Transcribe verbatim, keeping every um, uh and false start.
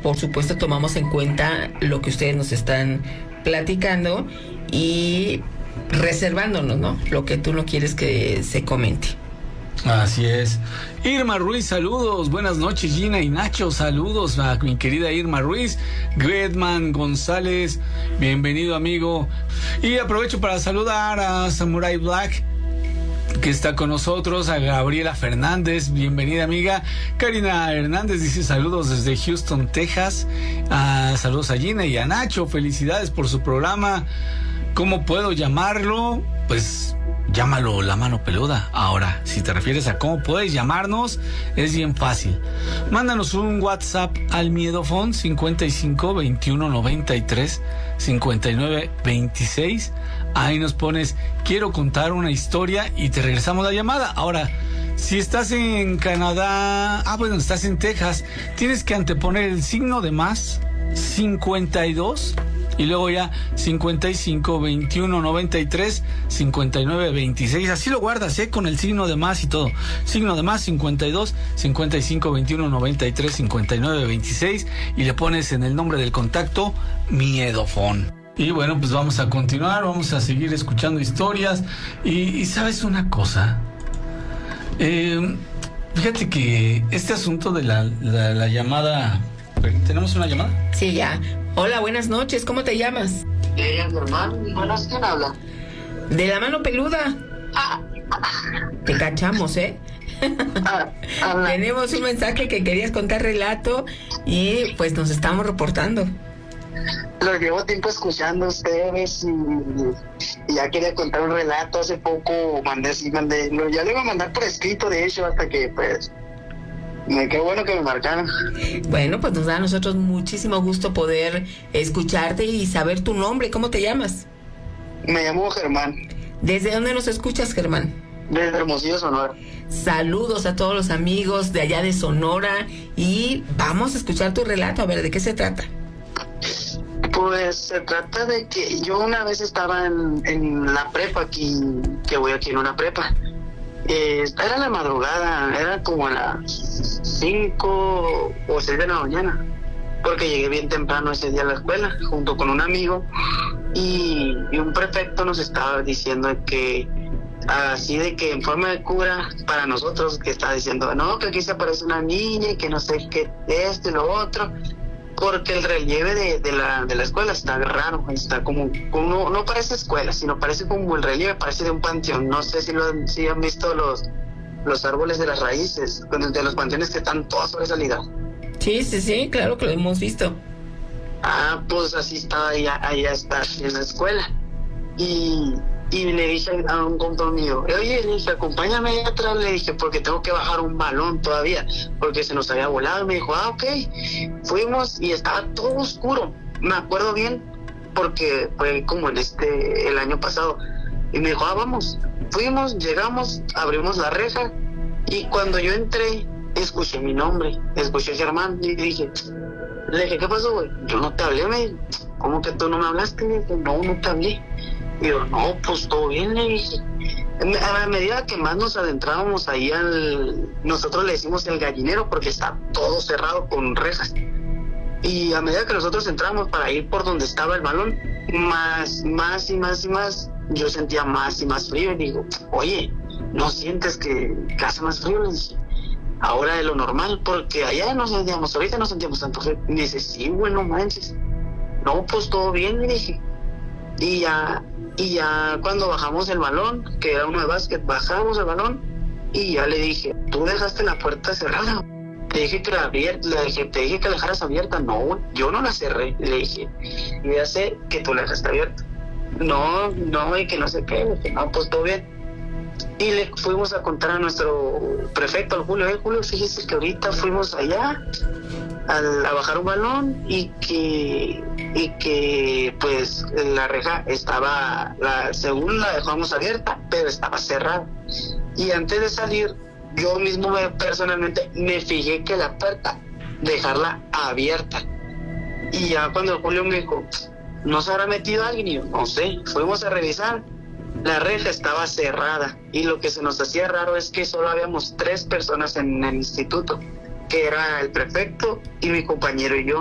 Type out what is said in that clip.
por supuesto tomamos en cuenta lo que ustedes nos están platicando y reservándonos, ¿no? Lo que tú no quieres que se comente. Así es. Irma Ruiz, saludos. Buenas noches, Gina y Nacho. Saludos a mi querida Irma Ruiz. Gretman González, bienvenido, amigo. Y aprovecho para saludar a Samurai Black, que está con nosotros, a Gabriela Fernández, bienvenida, amiga. Karina Hernández dice saludos desde Houston, Texas. Ah, saludos a Gina y a Nacho, felicidades por su programa. ¿Cómo puedo llamarlo? Pues llámalo La Mano Peluda. Ahora, si te refieres a cómo puedes llamarnos, es bien fácil. Mándanos un WhatsApp al Miedofón cincuenta y cinco, veintiuno, noventa y tres, cincuenta y nueve, veintiséis. Ahí nos pones, quiero contar una historia y te regresamos la llamada. Ahora, si estás en Canadá, ah, bueno, estás en Texas, tienes que anteponer el signo de más, cincuenta y dos, y luego ya cincuenta y cinco, veintiuno, noventa y tres, cincuenta y nueve, veintiséis. Así lo guardas, ¿eh? Con el signo de más y todo. Signo de más, cincuenta y dos, cincuenta y cinco, veintiuno, noventa y tres, cincuenta y nueve, veintiséis. Y le pones en el nombre del contacto Miedofón. Y bueno, pues vamos a continuar, vamos a seguir escuchando historias. Y, y ¿sabes una cosa? Eh, fíjate que este asunto de la, la, la llamada... ¿Tenemos una llamada? Sí, ya. Hola, buenas noches, ¿cómo te llamas? Eh, hermano, buenas, ¿quién habla? De La Mano Peluda. Ah. Te cachamos, ¿eh? Ah, Tenemos un mensaje que querías contar relato y pues nos estamos reportando. Lo llevo tiempo escuchando a ustedes y, y ya quería contar un relato. Hace poco mandé así, mandé, no, ya le iba a mandar por escrito, de hecho, hasta que pues... Me, qué bueno que me marcaron. Bueno, pues nos da a nosotros muchísimo gusto poder escucharte y saber tu nombre. ¿Cómo te llamas? Me llamo Germán. ¿Desde dónde nos escuchas, Germán? Desde Hermosillo, Sonora. Saludos a todos los amigos de allá de Sonora y vamos a escuchar tu relato. A ver, ¿de qué se trata? Pues se trata de que yo una vez estaba en, en la prepa aquí, que voy aquí en una prepa. Eh, era la madrugada, era como a las cinco o seis de la mañana, porque llegué bien temprano ese día a la escuela junto con un amigo y, y un prefecto nos estaba diciendo que así de que en forma de cura para nosotros, que estaba diciendo no, que aquí se aparece una niña y que no sé qué, esto y lo otro, porque el relieve de, de, la, de la escuela está raro, está como, como no parece escuela, sino parece como el relieve, parece de un panteón. No sé si, lo, si han visto los, los árboles de las raíces, de los panteones que están todas sobresalidas. Sí, sí, sí, claro que lo hemos visto. Ah, pues así estaba allá, allá está, en la escuela. Y, y le dije a un compañero mío, oye, le dije, acompáñame allá atrás, le dije, porque tengo que bajar un balón todavía, porque se nos había volado. Me dijo, ah, ok. Fuimos y estaba todo oscuro, me acuerdo bien, porque fue como en este, el año pasado. Y me dijo, ah, vamos. Fuimos, llegamos, abrimos la reja, y cuando yo entré, escuché mi nombre, escuché Germán, y dije, le dije, ¿qué pasó, güey? Yo no te hablé, me dijo, ¿cómo que tú no me hablaste? Le dije, no, no te hablé. Y yo, no, pues todo bien, le dije. A medida que más nos adentrábamos ahí al... Nosotros le decimos el gallinero porque está todo cerrado con rejas. Y a medida que nosotros entramos para ir por donde estaba el balón, más, más y más y más, yo sentía más y más frío. Y digo, oye, ¿no sientes que, que hace más frío? Le dije, ahora de lo normal, porque allá no sentíamos, ahorita no sentíamos tanto frío. Me dice, sí, güey, no manches. No, pues todo bien, le dije. Y ya... Y ya cuando bajamos el balón, que era uno de básquet, bajamos el balón y ya le dije, tú dejaste la puerta cerrada. Te dije que la abierta, le dije, te dije que la dejaras abierta. No, yo no la cerré, le dije. Y ya sé que tú la dejaste abierta. No, no, y que no sé qué. Le dije, no, pues todo bien. Y le fuimos a contar a nuestro prefecto, al Julio, eh, Julio, fíjese que ahorita fuimos allá a, a bajar un balón y que y que pues la reja estaba, la, según la dejamos abierta, pero estaba cerrada. Y antes de salir, yo mismo me, personalmente me fijé que la puerta, dejarla abierta. Y ya cuando Julio me dijo, ¿no se habrá metido alguien? Y yo, no sé. Fuimos a revisar, la reja estaba cerrada. Y lo que se nos hacía raro es que solo habíamos tres personas en el instituto, que era el prefecto y mi compañero y yo.